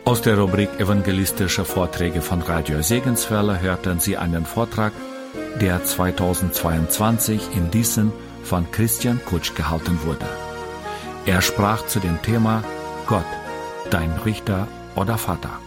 Aus der Rubrik Evangelistische Vorträge von Radio Segenswelle hörten Sie einen Vortrag, der 2022 in Diesen von Christian Kutsch gehalten wurde. Er sprach zu dem Thema Gott, dein Richter oder Vater.